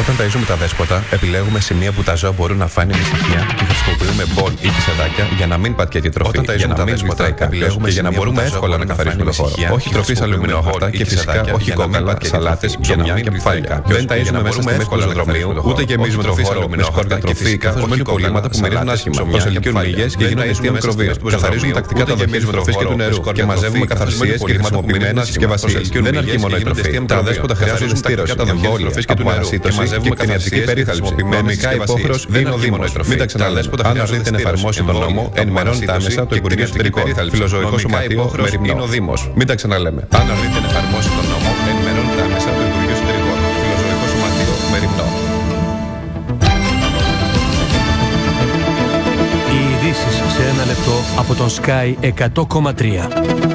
Όταν ταΐζουμε τα δέσποτα, επιλέγουμε σημεία που τα ζώα μπορούν να φάνε με ησυχία και χρησιμοποιούμε μπολ ή κισεδάκια για να μην πατιέται η τροφή. Για να μην σμιτράει κάποιος και για να μπορούμε εύκολα να καθαρίσουμε το χώρο. Όχι τροφή σε αλουμινόχαρτα και φυσικά όχι κόκαλα, σαλάτες, ψωμιά και κουφάλια. Δεν ταΐζουμε μέσα στη μέση πεζοδρομίου, ούτε γεμίζουμε το χώρο με σκόρπια τροφή, καθώς μένουν υπολείμματα που μυρίζουν άσχημα. Προσελκύουν μυγές και γίνονται αιστεία μικροβίων. Καθαρίζουμε τακτικά τα δοχεία τροφής και του νερού και μαζεύουμε καθαρσίες και χρησιμοποιημένες συσκευασίες. Δεν αρκεί μόνο η τροφή. Τα δέσποτα χρειάζονται στήρωση, εμβόλια, αποπαρασίτωση και κτηνιατρική περίθαλψη. Νομικά υπόχρεος είναι ο Δήμος. Μην τα ξαναλέτε. Αν αρνείται να εφαρμόσει τον νόμο, ενημερώνεται άμεσα το Υπουργείο Εσωτερικών. Φιλοζωικό Σωματείο Μεριμνό. Είναι ο Δήμος. Μην τα ξαναλέμε. Αν αρνείται να εφαρμόσει τον νόμο, ενημερώνεται άμεσα το Υπουργείο Εσωτερικών. Φιλοζωικό Σωματείο Μεριμνό. Οι ειδήσεις σε ένα λεπτό από τον Sky 100,3.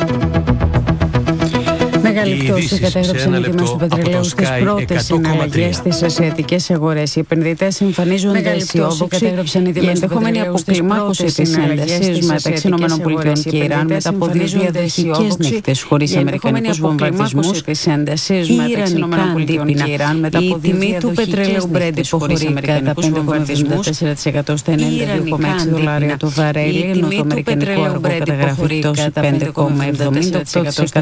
Μεγάλη πτώση κατέγραψαν οι τιμές του πετρελαίου στις πρώτες συναλλαγές στις ασιατικές αγορές. Οι επενδυτές εμφανίζονται αισιόδοξοι για ενδεχόμενη αποκλιμάκωση της έντασης μεταξύ ΗΠΑ και Ιράν μετά από δύο διαδοχικές νύχτες χωρίς αμερικανικούς βομβαρδισμούς. Η ιρανικά αντίπεινα. Η τιμή του πετρελαίου Brent υποχωρεί κατά 5,74% στα $92,6 το βαρέλι, ενώ το αμερικανικό αργό καταγράφει πτώση 5,78% στα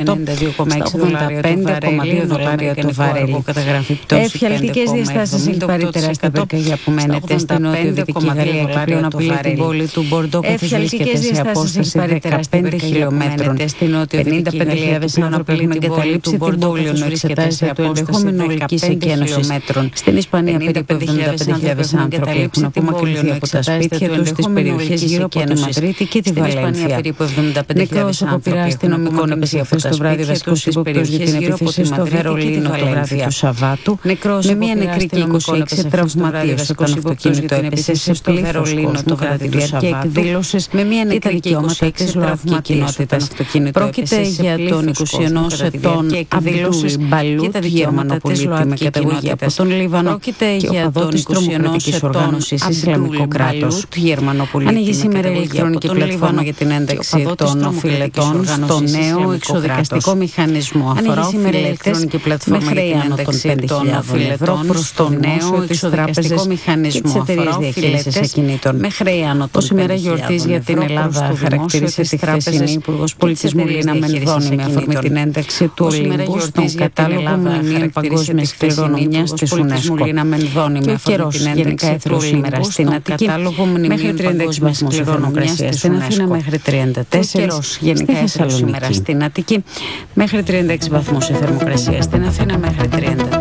$85,2 το βαρέλι. Εφιαλτικές διαστάσεις έχει πάρει τεράστια πυρκαγιά που μένεται στην νότιο-δυτική Γαλλία και πλέον απειλεί την πόλη του Μπορντό, καθώς βρίσκεται σε απόσταση 15 χιλιόμετρων. 50.000 άνθρωποι έχουν εγκαταλείψει την πόλη, ενώ εξετάζεται το ενδεχόμενο ολικής εκένωσης. Στην Ισπανία περίπου 75.000 άνθρωποι έχουν απομακρυνθεί από τα σπίτια τους στις περιοχές γύρω από τη Μαδρίτη και τη Βαλένθια. Νεκρός από πειρά αστυνομικών έπεσε χθες το βράδυ βασικός υπόπτος για την επίθεση στο Βερολίνο το βράδυ του Σαββάτου, με μια νεκρή και 26 τραυματίες όταν το αυτοκίνητο έπεσε σε Βερολίνο το βράδυ του Σαββάτου, και εκδήλωσες με μια νεκρή και 26 τραυματίες όταν αυτοκίνητο πρόκειται για τον 21 ετών Αμπτούλ Μπαλούτ, Γερμανό πολίτη με καταγωγή από τον Λίβανο και οπαδό της τρομοκρατικής οργάνωσης Ισλαμικό κράτος. Ανοίγει σήμερα η ηλεκτρονική πλατφόρμα για την ένταξη των οφειλετών στο νέο εξοδικαστικό μηχανισμό. Αφορά οφειλέτες με χρέη άνω των 5.000 ευρώ προς το νέο εξοδικαστικό μηχανισμό. Τις εταιρείες διαχείρισης ακινήτων με χρέη άνω των 5.000 ευρώ. Ως ημέρα γιορτής για την Ελλάδα χαρακτήρισε τη χθεσινή Υπουργός Πολιτισμού Λίνα Μενδώνη με αφορμή την ένταξη του Ολύμπου στον κατάλογο μνημείων παγκόσμιας κληρονομιάς της UNESCO. Και ο καιρός γενικά έθρωσε σήμερα στην Αττική μέχρι 36 βαθμούς θερμοκρασία, στην Αθήνα μέχρι 34, γενικά έθρωσε σήμερα στην Αττική μέχρι 36 βαθμούς η θερμοκρασία, στην Αθήνα μέχρι 30.